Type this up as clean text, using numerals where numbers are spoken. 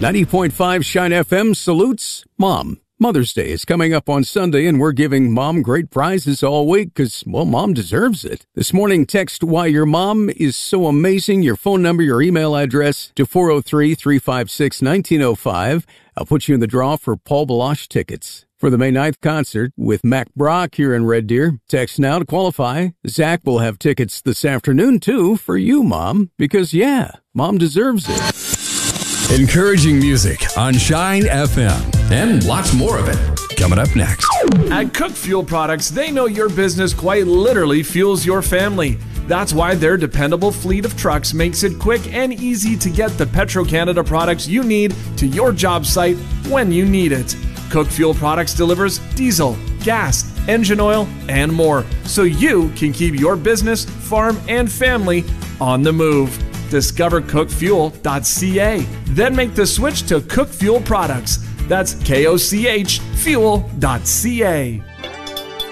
90.5 Shine FM salutes Mom. Mother's Day is coming up on Sunday, and we're giving Mom great prizes all week because, well, Mom deserves it. This morning, text why your mom is so amazing, your phone number, your email address to 403-356-1905. I'll put you in the draw for Paul Baloche tickets for the May 9th concert with Mac Brock here in Red Deer. Text now to qualify. Zach will have tickets this afternoon, too, for you, Mom, because, yeah, Mom deserves it. Encouraging music on Shine FM, and lots more of it coming up next. At Cook Fuel Products, they know your business quite literally fuels your family. That's why their dependable fleet of trucks makes it quick and easy to get the Petro-Canada products you need to your job site when you need it. Cook Fuel Products delivers diesel, gas, engine oil, and more, so you can keep your business, farm, and family on the move. Discover cookfuel.ca. Then make the switch to Cook Fuel Products. That's KOCH fuel.ca.